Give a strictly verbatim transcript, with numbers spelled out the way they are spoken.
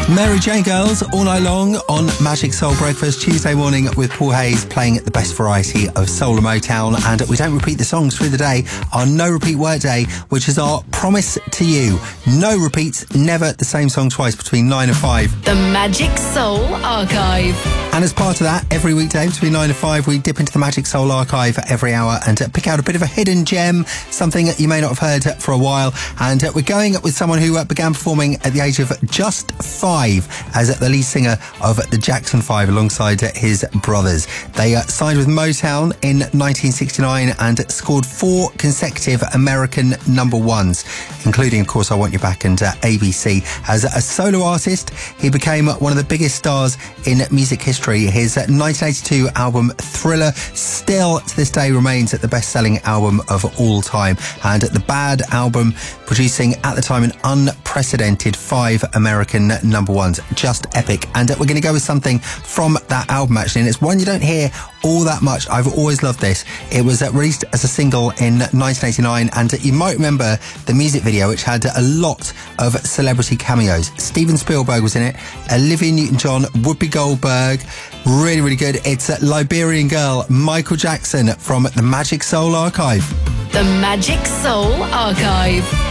Mary J. Girls all night long on Magic Soul Breakfast, Tuesday morning with Paul Hayes playing the best variety of soul and Motown. And we don't repeat the songs through the day. Our no repeat work day, which is our promise to you. No repeats, never the same song twice between nine and five. The Magic Soul Archive. And as part of that, every weekday between nine and five, we dip into the Magic Soul Archive every hour and pick out a bit of a hidden gem, something that you may not have heard for a while. And we're going with someone who began performing at the age of just five as the lead singer of the Jackson Five alongside his brothers. They uh, signed with Motown in nineteen sixty-nine and scored four consecutive American number ones, including, of course, I Want You Back and uh, A B C. As a solo artist, he became one of the biggest stars in music history. His uh, nineteen eighty-two album Thriller still to this day remains the best-selling album of all time, and the Bad album producing at the time an unprecedented five American number ones. Just epic. And uh, we're going to go with something from that album, actually, and it's one you don't hear all that much. I've always loved this. It was uh, released as a single in nineteen eighty-nine, and uh, you might remember the music video, which had uh, a lot of celebrity cameos. Steven Spielberg was in it, Olivia Newton-John, Whoopi Goldberg. Really, really good. It's uh, Liberian Girl, Michael Jackson from the Magic Soul Archive. The Magic Soul Archive.